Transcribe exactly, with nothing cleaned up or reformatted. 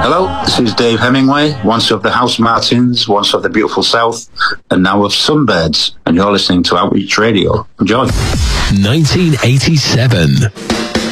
Hello, this is Dave Hemingway, once of the House Martins, once of the beautiful South, and now of Sunbirds, and you're listening to Outreach Radio. Enjoy. nineteen eighty-seven.